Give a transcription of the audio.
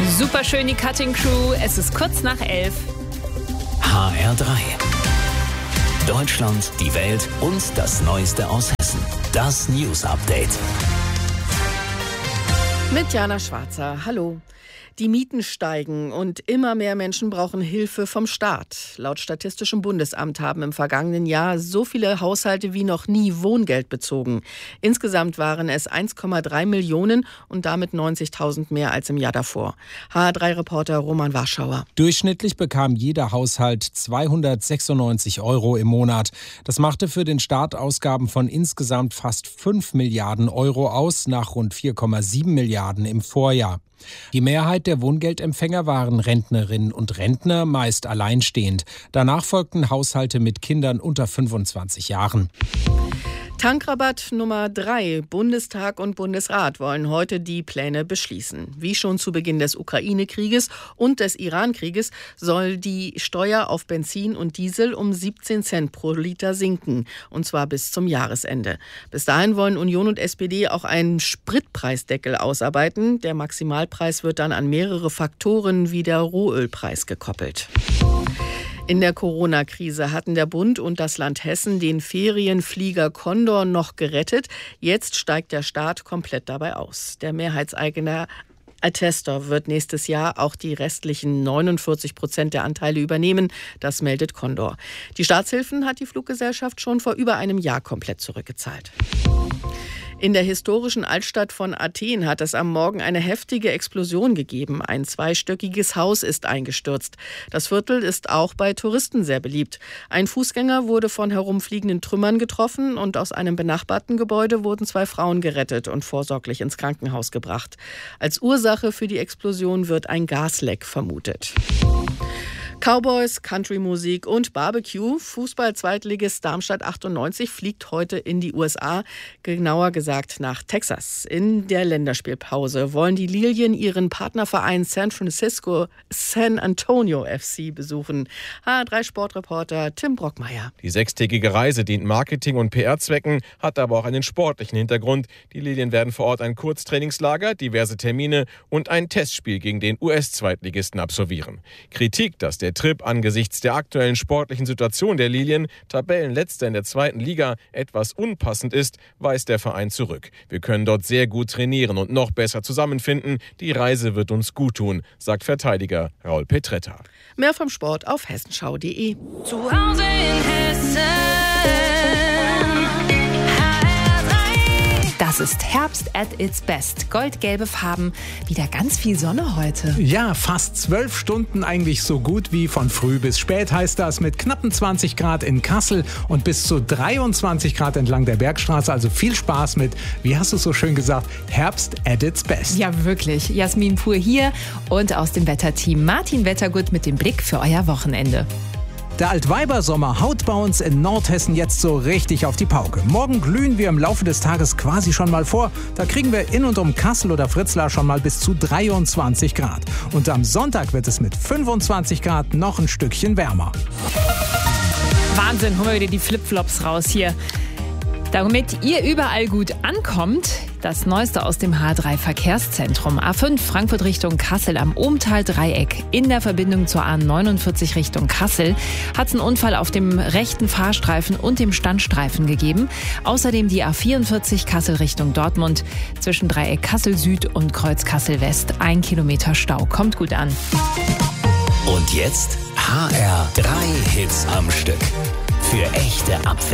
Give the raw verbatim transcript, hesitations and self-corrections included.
Superschön die Cutting Crew, es ist kurz nach elf. H R drei. Deutschland, die Welt und das Neueste aus Hessen. Das News Update. Mit Jana Schwarzer. Hallo. Die Mieten steigen und immer mehr Menschen brauchen Hilfe vom Staat. Laut Statistischem Bundesamt haben im vergangenen Jahr so viele Haushalte wie noch nie Wohngeld bezogen. Insgesamt waren es eins Komma drei Millionen und damit neunzigtausend mehr als im Jahr davor. H R drei Reporter Roman Warschauer. Durchschnittlich bekam jeder Haushalt zweihundertsechsundneunzig Euro im Monat. Das machte für den Staat Ausgaben von insgesamt fast fünf Milliarden Euro aus, nach rund vier Komma sieben Milliarden im Vorjahr. Die Mehrheit der Wohngeldempfänger waren Rentnerinnen und Rentner, meist alleinstehend. Danach folgten Haushalte mit Kindern unter fünfundzwanzig Jahren. Tankrabatt Nummer drei. Bundestag und Bundesrat wollen heute die Pläne beschließen. Wie schon zu Beginn des Ukraine-Krieges und des Iran-Krieges soll die Steuer auf Benzin und Diesel um siebzehn Cent pro Liter sinken, und zwar bis zum Jahresende. Bis dahin wollen Union und S P D auch einen Spritpreisdeckel ausarbeiten. Der Maximalpreis wird dann an mehrere Faktoren wie der Rohölpreis gekoppelt. In der Corona-Krise hatten der Bund und das Land Hessen den Ferienflieger Condor noch gerettet. Jetzt steigt der Staat komplett dabei aus. Der Mehrheitseigner Attestor wird nächstes Jahr auch die restlichen neunundvierzig Prozent der Anteile übernehmen. Das meldet Condor. Die Staatshilfen hat die Fluggesellschaft schon vor über einem Jahr komplett zurückgezahlt. In der historischen Altstadt von Athen hat es am Morgen eine heftige Explosion gegeben. Ein zweistöckiges Haus ist eingestürzt. Das Viertel ist auch bei Touristen sehr beliebt. Ein Fußgänger wurde von herumfliegenden Trümmern getroffen und aus einem benachbarten Gebäude wurden zwei Frauen gerettet und vorsorglich ins Krankenhaus gebracht. Als Ursache für die Explosion wird ein Gasleck vermutet. Cowboys, Country-Musik und Barbecue. Fußball-Zweitligist Darmstadt achtundneunzig fliegt heute in die U S A, genauer gesagt nach Texas. In der Länderspielpause wollen die Lilien ihren Partnerverein San Francisco San Antonio F C besuchen. H R drei Sportreporter Tim Brockmeier. Die sechstägige Reise dient Marketing- und P R-Zwecken, hat aber auch einen sportlichen Hintergrund. Die Lilien werden vor Ort ein Kurztrainingslager, diverse Termine und ein Testspiel gegen den U S-Zweitligisten absolvieren. Kritik, dass der Trip angesichts der aktuellen sportlichen Situation der Lilien, Tabellenletzter in der zweiten Liga, etwas unpassend ist, weist der Verein zurück. Wir können dort sehr gut trainieren und noch besser zusammenfinden. Die Reise wird uns gut tun, sagt Verteidiger Raul Petretta. Mehr vom Sport auf hessenschau punkt de. Zu Hause in Hessen. Das ist Herbst at its best. Goldgelbe Farben, wieder ganz viel Sonne heute. Ja, fast zwölf Stunden, eigentlich so gut wie von früh bis spät heißt das, mit knappen zwanzig Grad in Kassel und bis zu dreiundzwanzig Grad entlang der Bergstraße. Also viel Spaß mit, wie hast du es so schön gesagt, Herbst at its best. Ja, wirklich. Jasmin Pur hier und aus dem Wetterteam Martin Wettergut mit dem Blick für euer Wochenende. Der Altweibersommer haut bei uns in Nordhessen jetzt so richtig auf die Pauke. Morgen glühen wir im Laufe des Tages quasi schon mal vor. Da kriegen wir in und um Kassel oder Fritzlar schon mal bis zu dreiundzwanzig Grad. Und am Sonntag wird es mit fünfundzwanzig Grad noch ein Stückchen wärmer. Wahnsinn, holen wir wieder die Flipflops raus hier. Damit ihr überall gut ankommt, das Neueste aus dem H drei Verkehrszentrum. A fünf Frankfurt Richtung Kassel am Ohmtal-Dreieck. In der Verbindung zur A neunundvierzig Richtung Kassel hat es einen Unfall auf dem rechten Fahrstreifen und dem Standstreifen gegeben. Außerdem die A vierundvierzig Kassel Richtung Dortmund zwischen Dreieck Kassel Süd und Kreuz Kassel West. Ein Kilometer Stau. Kommt gut an. Und jetzt H R drei Hits am Stück. Für echte Abwechslung.